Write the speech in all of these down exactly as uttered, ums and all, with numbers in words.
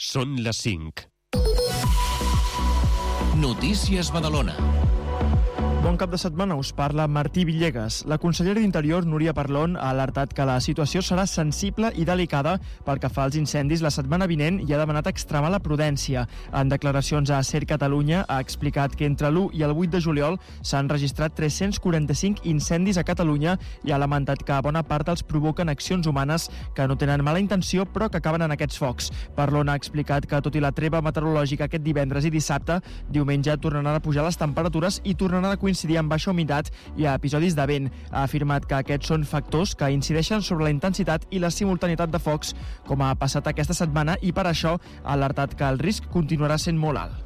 Són les cinc. Notícies Badalona. Bon cap de setmana, us parla Martí Villegas. La consellera d'Interior, Núria Parlon, ha alertat que la situació serà sensible i delicada pel que fa als incendis la setmana vinent i ha demanat extremar la prudència. En declaracions a Ser Catalunya ha explicat que entre l'u i el vuit de juliol s'han registrat tres-cents quaranta-cinc incendis a Catalunya i ha lamentat que bona part els provoquen accions humanes que no tenen mala intenció però que acaben en aquests focs. Parlon ha explicat que, tot i la treva meteorològica aquest divendres i dissabte, diumenge tornaran a pujar les temperatures i tornaran a coincidir amb baixa humitat i a episodis de vent. Ha afirmat que aquests són factors que incideixen sobre la intensitat i la simultaneïtat de focs, com ha passat aquesta setmana, i per això ha alertat que el risc continuarà sent molt alt.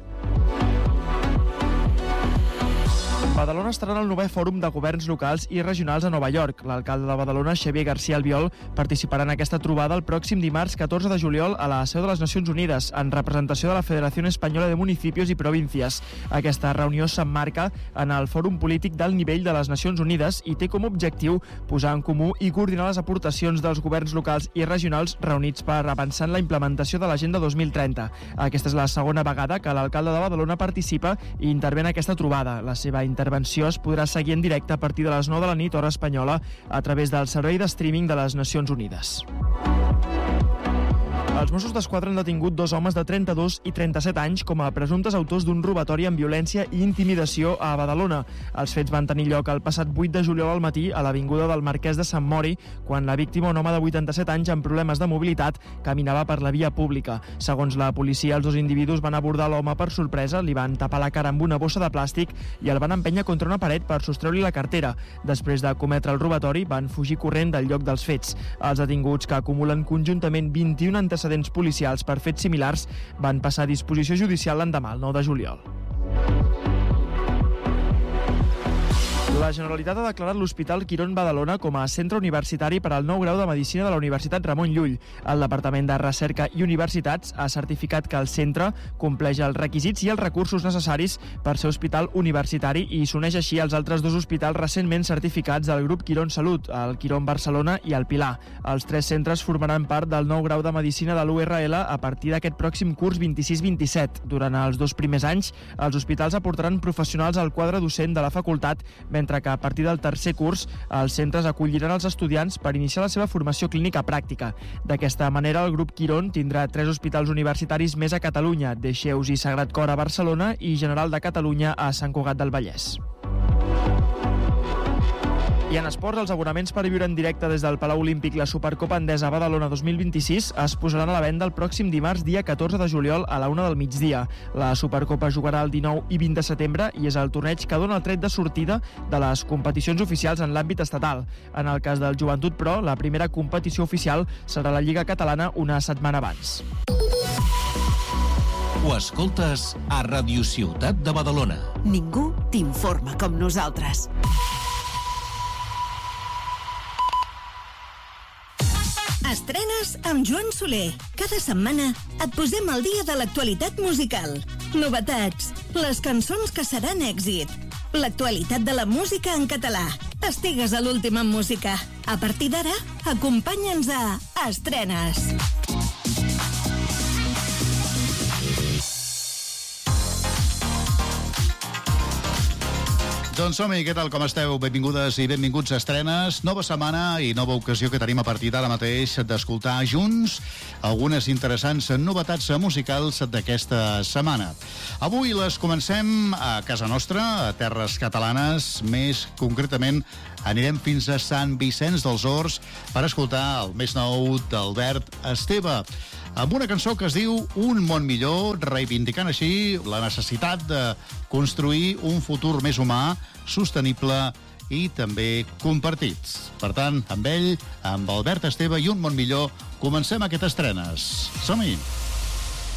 Badalona estarà en el novè Fòrum de Governs Locals i Regionals a Nova York. L'alcalde de Badalona, Xavier García Albiol, participarà en aquesta trobada el pròxim dimarts catorze de juliol a la seu de les Nacions Unides, en representació de la Federació Espanyola de Municipios i Províncias. Aquesta reunió s'emmarca en el Fòrum Polític d'alt nivell de les Nacions Unides i té com a objectiu posar en comú i coordinar les aportacions dels governs locals i regionals reunits per avançar en la implementació de l'Agenda dos mil trenta. Aquesta és la segona vegada que l'alcalde de Badalona participa i intervé en aquesta trobada. La seva intervenció L'intervenció es podrà seguir en directe a partir de les nou de la nit, hora espanyola, a través del servei de streaming de les Nacions Unides. Els Mossos d'Esquadra han detingut dos homes de trenta-dos i trenta-set anys com a presumptes autors d'un robatori amb violència i intimidació a Badalona. Els fets van tenir lloc el passat vuit de juliol al matí a l'avinguda del Marquès de Sant Mori, quan la víctima, un home de vuitanta-set anys amb problemes de mobilitat, caminava per la via pública. Segons la policia, els dos individus van abordar l'home per sorpresa, li van tapar la cara amb una bossa de plàstic i el van empènyer contra una paret per sostreure-li la cartera. Després de cometre el robatori, van fugir corrent del lloc dels fets. Els detinguts, que acumulen conjuntament vint-i-un antecedents policials per fets similars, van passar a disposició judicial l'endemà, el nou de juliol. La Generalitat ha declarat l'Hospital Quirón Badalona com a centre universitari per al nou grau de Medicina de la Universitat Ramon Llull. El Departament de Recerca i Universitats ha certificat que el centre compleix els requisits i els recursos necessaris per ser hospital universitari i s'uneix així als altres dos hospitals recentment certificats del grup Quirón Salut, el Quirón Barcelona i el Pilar. Els tres centres formaran part del nou grau de Medicina de l'U R L a partir d'aquest pròxim curs vint-i-sis vint-i-set. Durant els dos primers anys, els hospitals aportaran professionals al quadre docent de la facultat, mentre que a partir del tercer curs els centres acolliran els estudiants per iniciar la seva formació clínica pràctica. D'aquesta manera, el grup Quirón tindrà tres hospitals universitaris més a Catalunya, Dexeus i Sagrat Cor a Barcelona i General de Catalunya a Sant Cugat del Vallès. I en esports, els abonaments per viure en directe des del Palau Olímpic la Supercopa Endesa Badalona dos mil vint-i-sis es posaran a la venda el pròxim dimarts, dia catorze de juliol, a la una del migdia. La Supercopa jugarà el dinou i vint de setembre i és el torneig que dona el tret de sortida de les competicions oficials en l'àmbit estatal. En el cas del Joventut Pro, la primera competició oficial serà la Lliga Catalana una setmana abans. Ho escoltes a Ràdio Ciutat de Badalona. Ningú t'informa com nosaltres. Estrenes amb Joan Soler. Cada setmana et posem al dia de l'actualitat musical. Novetats, les cançons que seran èxit, l'actualitat de la música en català. Estigues a l'últim en música. A partir d'ara, acompanya'ns a Estrenes. Doncs som-hi, què tal, com esteu? Benvingudes i benvinguts a Estrenes. Nova setmana i nova ocasió que tenim a partir d'ara mateix d'escoltar junts algunes interessants novetats musicals d'aquesta setmana. Avui les comencem a casa nostra, a terres catalanes, més concretament anirem fins a Sant Vicenç dels Horts per escoltar el més nou d'Albert Esteve, amb una cançó que es diu Un món millor, reivindicant així la necessitat de construir un futur més humà, sostenible i també compartits. Per tant, amb ell, amb Albert Esteve i Un món millor, comencem aquestes estrenes. Som-hi!